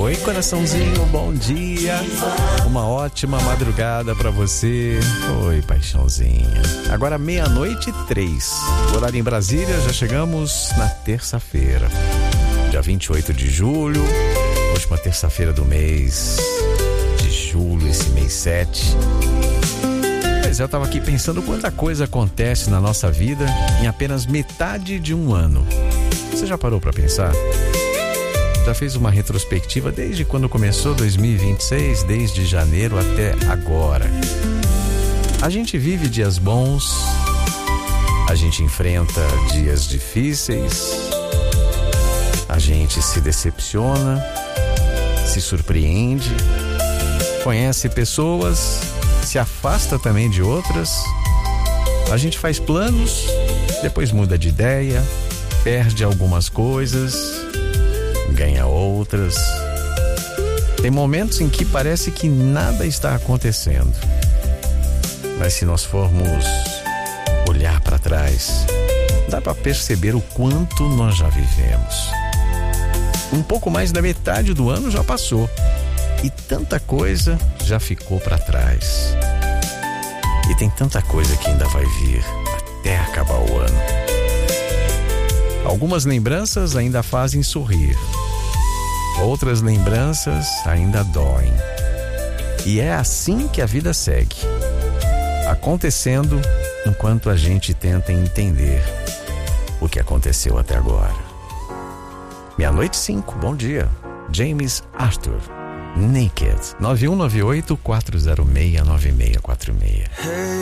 Oi, coraçãozinho, bom dia. Uma ótima madrugada pra você. Oi, paixãozinha. Agora 00:03. Horário em Brasília, já chegamos na terça-feira. Dia 28 de julho, última terça-feira do mês de julho, esse mês 7. Pois é, eu tava aqui pensando quanta coisa acontece na nossa vida em apenas metade de um ano. Você já parou pra pensar? Já fez uma retrospectiva desde quando começou 2026, desde janeiro até agora. A gente vive dias bons, a gente enfrenta dias difíceis, a gente se decepciona, se surpreende, conhece pessoas, se afasta também de outras. A gente faz planos, depois muda de ideia, perde algumas coisas, ganha outras. Tem momentos em que parece que nada está acontecendo. Mas se nós formos olhar para trás, dá para perceber o quanto nós já vivemos. Um pouco mais da metade do ano já passou e tanta coisa já ficou para trás. E tem tanta coisa que ainda vai vir até acabar o ano. Algumas lembranças ainda fazem sorrir. Outras lembranças ainda doem. E é assim que a vida segue, acontecendo enquanto a gente tenta entender o que aconteceu até agora. 00:05, bom dia. James Arthur, Naked. 9198-406-9646.